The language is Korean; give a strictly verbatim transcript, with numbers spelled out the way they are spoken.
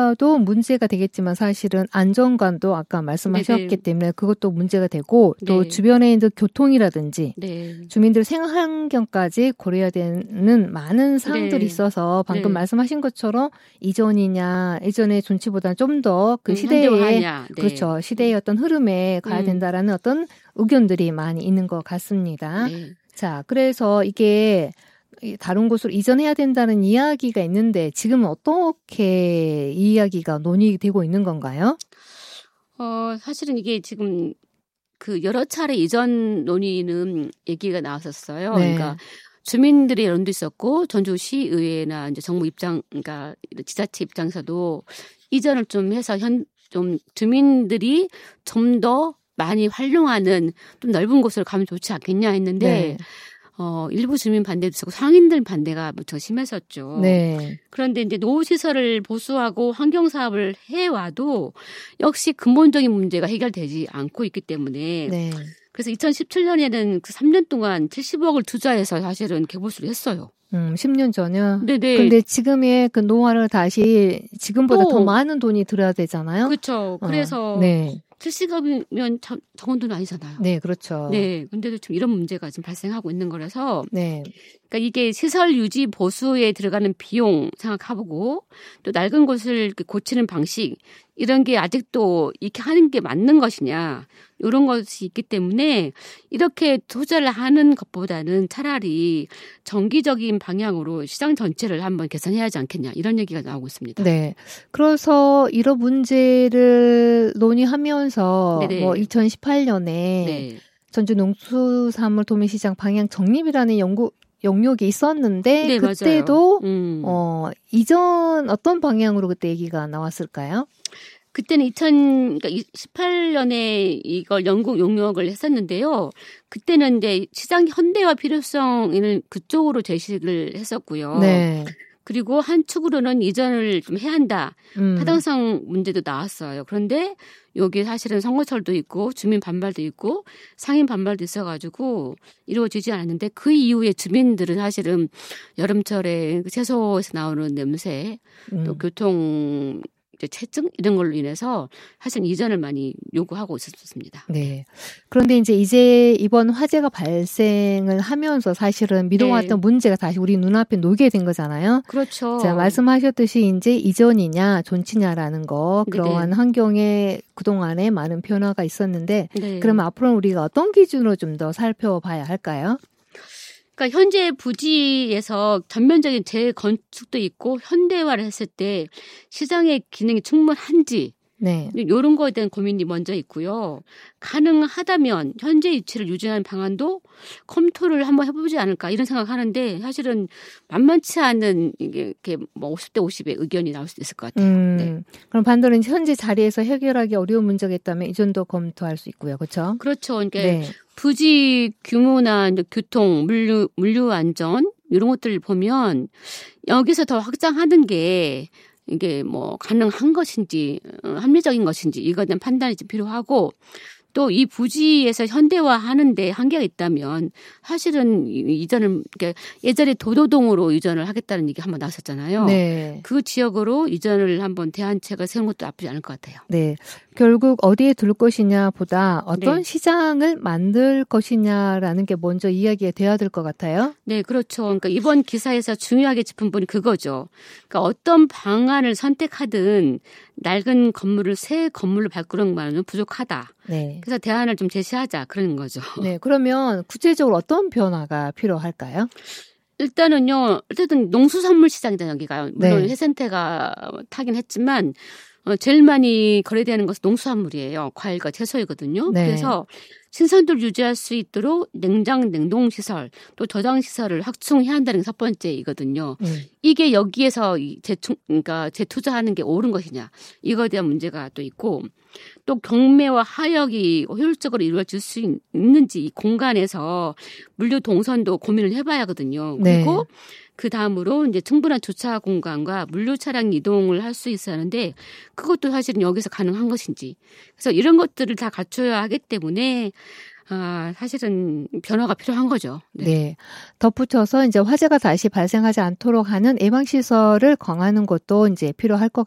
하도 문제가 되겠지만 사실은 안전관도 아까 말씀하셨기 네네. 때문에 그것도 문제가 되고 또 네. 주변에 있는 교통이라든지 네. 주민들 생활환경까지 고려해야 되는 많은 사항들이 네. 있어서 방금 네. 말씀하신 것처럼 이전이냐 이전의 존치보다는 좀 더 그 음, 시대의 네. 그렇죠 시대의 어떤 흐름에 가야 된다라는 음. 어떤 의견들이 많이 있는 것 같습니다. 네. 자, 그래서 이게 다른 곳으로 이전해야 된다는 이야기가 있는데 지금은 어떻게 이 이야기가 논의되고 있는 건가요? 어, 사실은 이게 지금 그 여러 차례 이전 논의는 얘기가 나왔었어요. 네. 그러니까 주민들의 여론도 있었고 전주시의회나 이제 정부 입장, 그러니까 지자체 입장에서도 이전을 좀 해서 현, 좀 주민들이 좀 더 많이 활용하는 좀 넓은 곳으로 가면 좋지 않겠냐 했는데 네. 어, 일부 주민 반대도 있었고 상인들 반대가 무척 심했었죠. 네. 그런데 이제 노후시설을 보수하고 환경사업을 해와도 역시 근본적인 문제가 해결되지 않고 있기 때문에 네. 그래서 이천십칠 년에는 그 삼 년 동안 칠십억을 투자해서 사실은 개보수를 했어요. 음, 십 년 전이요? 네네. 근데 지금의 그 노화를 다시 지금보다 더 많은 돈이 들어야 되잖아요? 그렇죠. 그래서 어, 네. 칠십억이면 적은 돈 아니잖아요. 네, 그렇죠. 네, 근데도 좀 이런 문제가 지금 발생하고 있는 거라서. 네. 그러니까 이게 시설 유지 보수에 들어가는 비용 생각해보고 또 낡은 곳을 고치는 방식 이런 게 아직도 이렇게 하는 게 맞는 것이냐 이런 것이 있기 때문에 이렇게 투자를 하는 것보다는 차라리 정기적인 방향으로 시장 전체를 한번 개선해야 하지 않겠냐 이런 얘기가 나오고 있습니다. 네. 그래서 이런 문제를 논의하면서 네네. 뭐 이천십팔 년에 네. 전주 농수산물 도매시장 방향 정립이라는 연구 영역이 있었는데 네, 그때도 음. 어, 이전 어떤 방향으로 그때 얘기가 나왔을까요? 그때는 이천십팔 년에 이걸 연구 용역을 했었는데요. 그때는 이제 시장 현대화 필요성을 그쪽으로 제시를 했었고요. 네. 그리고 한 축으로는 이전을 좀 해야 한다. 음. 타당성 문제도 나왔어요. 그런데 여기 사실은 선거철도 있고 주민 반발도 있고 상인 반발도 있어가지고 이루어지지 않았는데 그 이후에 주민들은 사실은 여름철에 채소에서 나오는 냄새 음. 또 교통 체증 이런 걸로 인해서 사실 이전을 많이 요구하고 있었습니다. 네. 그런데 이제 이제 이번 화재가 발생을 하면서 사실은 미뤄왔던 네. 문제가 다시 우리 눈앞에 놓이게 된 거잖아요. 그렇죠. 자, 말씀하셨듯이 이제 이전이냐 존치냐라는 거 그러한 네. 환경에 그동안에 많은 변화가 있었는데 네. 그럼 앞으로 우리가 어떤 기준으로 좀 더 살펴봐야 할까요? 그러니까 현재 부지에서 전면적인 재건축도 있고 현대화를 했을 때 시장의 기능이 충분한지 네. 이런 거에 대한 고민이 먼저 있고요. 가능하다면 현재 위치를 유지하는 방안도 검토를 한번 해보지 않을까 이런 생각하는데 사실은 만만치 않은 이게 뭐 오십 대 오십의 의견이 나올 수도 있을 것 같아요. 음, 네. 그럼 반대로 현재 자리에서 해결하기 어려운 문제가 있다면 이전도 검토할 수 있고요, 그렇죠? 그렇죠. 그러니까 네. 부지 규모나 교통, 물류, 물류 안전 이런 것들을 보면 여기서 더 확장하는 게 이게 뭐 가능한 것인지 합리적인 것인지 이거에 대한 판단이 좀 필요하고 또 이 부지에서 현대화하는데 한계가 있다면 사실은 이전을 그러니까 예전에 도도동으로 이전을 하겠다는 얘기 한번 나왔었잖아요. 네. 그 지역으로 이전을 한번 대안책을 세우는 것도 나쁘지 않을 것 같아요. 네. 결국 어디에 둘 것이냐보다 어떤 네. 시장을 만들 것이냐라는 게 먼저 이야기가 돼야 될 것 같아요. 네, 그렇죠. 그러니까 이번 기사에서 중요하게 짚은 분이 그거죠. 그러니까 어떤 방안을 선택하든 낡은 건물을 새 건물로 바꾸는 것만은 부족하다. 네. 그래서 대안을 좀 제시하자 그러는 거죠. 네, 그러면 구체적으로 어떤 변화가 필요할까요? 일단은요, 어쨌든 농수산물 시장이다 여기가 물론 네. 해센태가 타긴 했지만. 어, 제일 많이 거래되는 것은 농수산물이에요. 과일과 채소이거든요. 네. 그래서 신선도를 유지할 수 있도록 냉장, 냉동시설, 또 저장시설을 확충해야 한다는 게 첫 번째이거든요. 음. 이게 여기에서 재투, 그러니까 재투자하는 게 옳은 것이냐. 이거에 대한 문제가 또 있고 또 경매와 하역이 효율적으로 이루어질 수 있는지 이 공간에서 물류 동선도 고민을 해봐야 하거든요. 그리고 네. 그 다음으로 이제 충분한 주차 공간과 물류 차량 이동을 할 수 있어야 하는데 그것도 사실은 여기서 가능한 것인지. 그래서 이런 것들을 다 갖춰야 하기 때문에 아, 사실은 변화가 필요한 거죠. 네. 네. 덧붙여서 이제 화재가 다시 발생하지 않도록 하는 예방시설을 강화하는 것도 이제 필요할 것